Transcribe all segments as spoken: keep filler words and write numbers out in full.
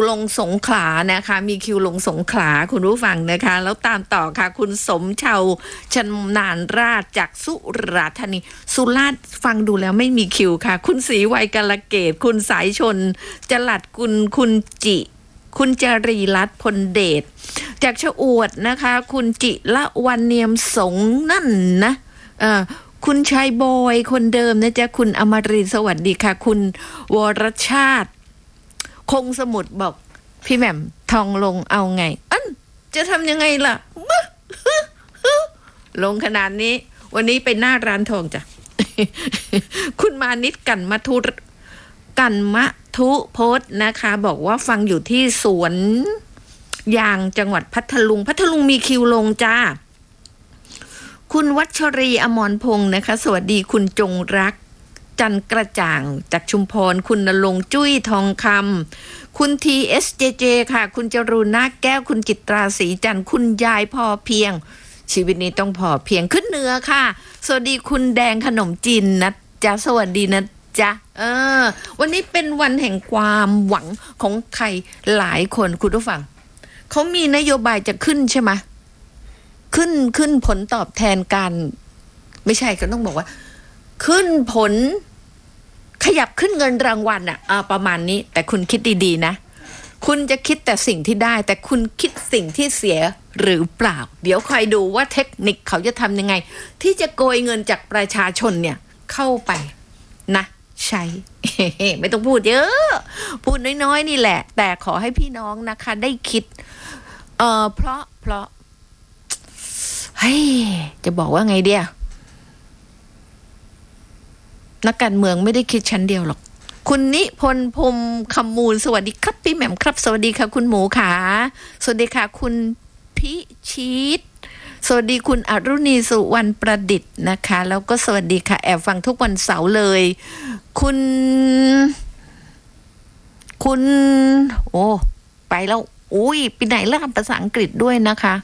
ลงสงขลานะคะมีคิวลงสงขลาคุณผู้ฟังนะคะแล้วตามต่อค่ะคุณสมเชาชนานราชจากสุราษฎร์ธานีสุราษฎร์ฟังดูแล้วไม่มีคิวค่ะคุณศรีวัยกาลเกตคุณสายชนจลัดกุลคุณจิคุณจรีรัตน์พลเดชจากชะอวดนะคะคุณจิละวันเนียมสงนั่นนะเอ่อคุณชายบอยคนเดิมนะจ๊ะคุณอมรินทร์สวัสดีค่ะคุณวรชาติคงสมุดบอกพี่แหม่มทองลงเอาไงอันจะทำยังไงล่ะลงขนาดนี้วันนี้ไปหน้าร้านทองจ้ะ คุณมานิดกันมาทุกันมะทุโพสนะคะบอกว่าฟังอยู่ที่สวนยางจังหวัดพัทลุงพัทลุงมีคิวลงจ้าคุณวัชรีอมรพงศ์นะคะสวัสดีคุณจงรักจันกระจ่างจากชุมพรคุณณรงค์จุ้ยทองคำคุณ ที เอส เจ เจ ค่ะคุณจรูนาแก้วคุณจิตราศรีจันทร์คุณยายพอเพียงชีวิตนี้ต้องพอเพียงขึ้นเหนือค่ะสวัสดีคุณแดงขนมจีนนะจ๊ะสวัสดีนะจ๊ะเออวันนี้เป็นวันแห่งความหวังของใครหลายคนคุณผู้ฟังเขามีนโยบายจะขึ้นใช่ไหมขึ้นขึ้นผลตอบแทนการไม่ใช่ก็ต้องบอกว่าขึ้นผลขยับขึ้นเงินรางวัลอ่ะอ่าประมาณนี้แต่คุณคิดดีๆนะคุณจะคิดแต่สิ่งที่ได้แต่คุณคิดสิ่งที่เสียหรือเปล่าเดี๋ยวคอยดูว่าเทคนิคเขาจะทำยังไงที่จะโกยเงินจากประชาชนเนี่ยเข้าไปนะใช้ ไม่ต้องพูดเยอะพูดน้อยๆนี่แหละแต่ขอให้พี่น้องนะคะได้คิดเออเพราะเพราะเฮ้ยจะบอกว่าไงเดียนักการเมืองไม่ได้คิดชั้นเดียวหรอกคุณนิพนธ์พรหมคำมูลสวัสดีครับพี่แหม่มครับสวัสดีค่ะคุณหมูขาสวัสดีค่ะคุณพิชิตสวัสดีคุณอรุณีสุวรรณประดิษฐ์นะคะแล้วก็สวัสดีค่ะแอบฟังทุกวันเสาร์เลยคุณคุณโอ้ไปแล้วอุ้ยไปไหนแล้วภาษาอังกฤษด้วยนะคะ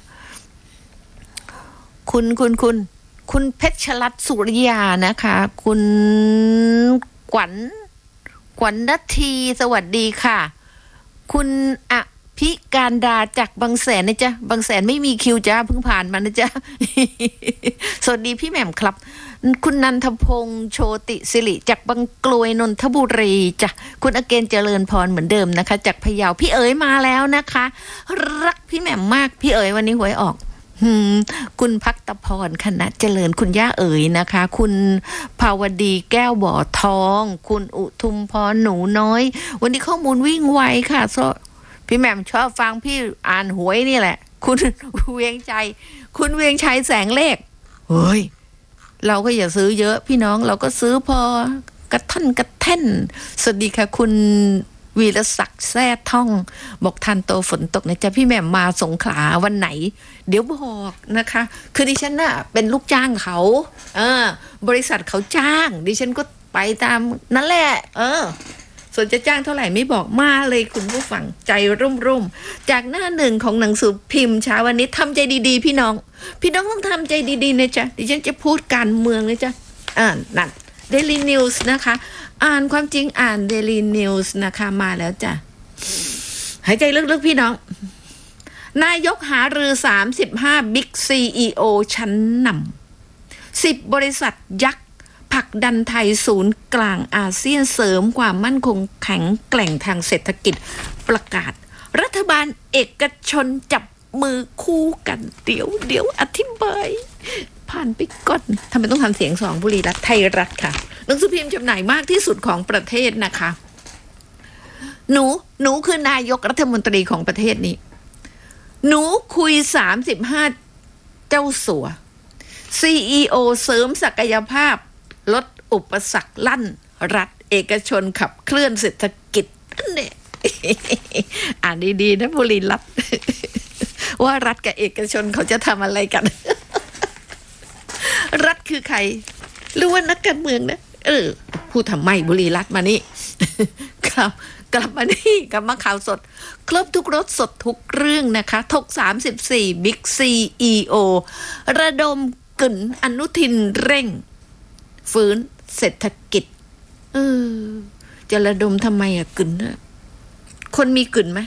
คุณคุณคุณคุณเพชรรัตน์สุริยานะคะคุณขวัญขวัญนัททีสวัสดีค่ะคุณอภิการดาจากบางแสนนะจ๊ะบางแสนไม่มีคิวจ้าเพิ่งผ่านมานะจ๊ะ สวัสดีพี่แหม่มครับคุณนันทพงษ์โชติสิริจากบางกลวยนนทบุรีจ้ะคุณอเกณฑ์เจริญพรเหมือนเดิมนะคะจากพะเยาพี่เอ๋ยมาแล้วนะคะรักพี่แหม่มมากพี่เอ๋ยวันนี้หวยออกคุณพักตพรคณะเจริญคุณย่าเอ๋ยนะคะคุณภาวดีแก้วบ่อทองคุณอุทุมพรหนูน้อยวันนี้ข้อมูลวิ่งไวค่ะโซพี่แหม่มชอบฟังพี่อ่านหวยนี่แหละคุณเวียงใจคุณเวียงชัยแสงเลขเฮ้ยเราก็อย่าซื้อเยอะพี่น้องเราก็ซื้อพอกระท่อนกระแท่นสวัสดีค่ะคุณวีรศักดิ์แซ่ท่องบอกทันโตฝนตกนะจ๊ะพี่แหม่มมาสงขลาวันไหนเดี๋ยวบอกนะคะคือดิฉันน่ะเป็นลูกจ้างเขาเออบริษัทเขาจ้างดิฉันก็ไปตามนั่นแหละเออส่วนจะจ้างเท่าไหร่ไม่บอกมาเลยคุณผู้ฟังใจร่มๆจากหน้าหนึ่งของหนังสือพิมพ์เช้าวันนี้ทำใจดีๆพี่น้องพี่น้องต้องทำใจดีๆนะจ๊ะดิฉันจะพูดการเมืองนะจ๊ะอ่านั่น Daily News นะคะอ่านความจริงอ่าน Daily News นะคะมาแล้วจ้ะหายใจลึกๆพี่น้องนายกหารือสามสิบห้าบิ๊ก ซี อี โอ ชั้นนำสิบบริษัทยักษ์ผลักดันไทยศูนย์กลางอาเซียนเสริมความมั่นคงแข็งแกร่งทางเศรษฐกิจประกาศรัฐบาลเอกชนจับมือคู่กันเดี๋ยวเดี๋ยวอธิบายผ่านไปก่อนทำไมต้องทำเสียงสองบุรีรัฐไทยรัฐค่ะหนังสือพิมพ์จำหน่ายมากที่สุดของประเทศนะคะหนูหนูคือนายกรัฐมนตรีของประเทศนี้หนูคุยสามสิบห้าเจ้าสัว ซี อี โอ เสริมศักยภาพลดอุปสรรคลั่นรัฐเอกชนขับเคลื่อนเศรษฐกิจเนี่ยอ่านดีๆนะบุรีรัฐว่ารัฐกับเอกชนเขาจะทำอะไรกัน รัฐคือใครหรือว่านักการเมืองนะเออพูดทำไมบุรีรัฐมานี่ ครับกลับมานี่กลับมาข่าวสดครบทุกรสสดทุกเรื่องนะคะถกสามสิบสี่บิ๊ก ซี อี โอ ระดมกึ่นอนุทินเร่งฟื้นเศรษฐกิจเออจะระดมทำไมอะกึ่นนะคนมีกึ่นไหม